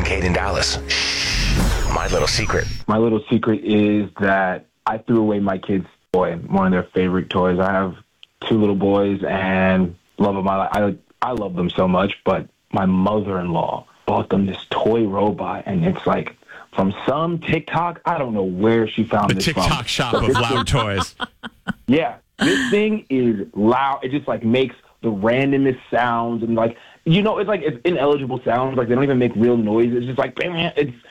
Kate in Dallas. My little secret. My little secret is that I threw away my kids' toy, one of their favorite toys. I have 2 little boys and love of my life. I love them so much, but my mother-in-law bought them this toy robot, and it's like from some TikTok. I don't know where she found this from. The TikTok shop of loud toys. Yeah, this thing is loud. It just like makes the randomest sounds and like, it's like it's ineligible sounds. Like they don't even make real noises. It's just like, it's